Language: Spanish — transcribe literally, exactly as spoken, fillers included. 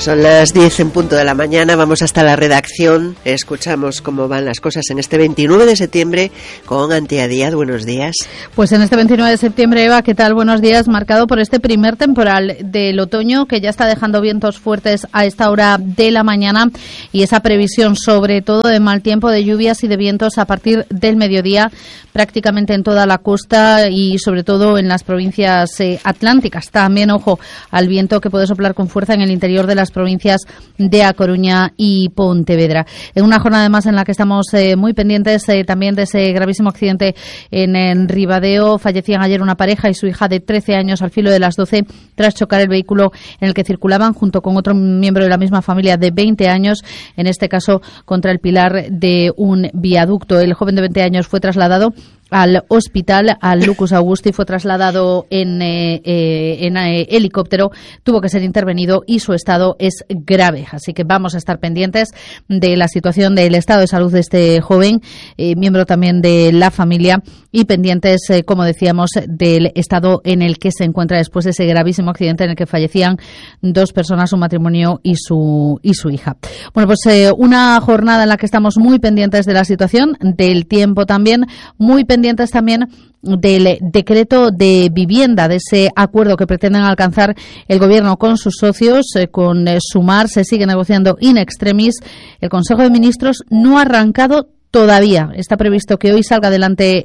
Son las diez en punto de la mañana, vamos hasta la redacción, escuchamos cómo van las cosas en este veintinueve de septiembre con Antía Díaz. Buenos días. Pues en este veintinueve de septiembre, Eva, ¿qué tal? Buenos días, marcado por este primer temporal del otoño que ya está dejando vientos fuertes a esta hora de la mañana y esa previsión sobre todo de mal tiempo, de lluvias y de vientos a partir del mediodía prácticamente en toda la costa y sobre todo en las provincias eh, atlánticas. También, ojo, al viento que puede soplar con fuerza en el interior de las provincias de A Coruña y Pontevedra. En una jornada además en la que estamos eh, muy pendientes eh, también de ese gravísimo accidente en, en Ribadeo. Fallecían ayer una pareja y su hija de trece años al filo de las doce tras chocar el vehículo en el que circulaban junto con otro miembro de la misma familia de veinte años, en este caso contra el pilar de un viaducto. El joven de veinte años fue trasladado al hospital, al Lucus Augusti, fue trasladado en, eh, eh, en eh, helicóptero, tuvo que ser intervenido y su estado es grave. Así que vamos a estar pendientes de la situación del estado de salud de este joven, eh, miembro también de la familia, y pendientes, eh, como decíamos, del estado en el que se encuentra después de ese gravísimo accidente en el que fallecían dos personas, un matrimonio y su, y su hija. Bueno, pues eh, una jornada en la que estamos muy pendientes de la situación, del tiempo también, muy pendientes también del decreto de vivienda, de ese acuerdo que pretenden alcanzar el Gobierno con sus socios, eh, con eh, Sumar. Se sigue negociando in extremis. El Consejo de Ministros no ha arrancado todavía. Está previsto que hoy salga adelante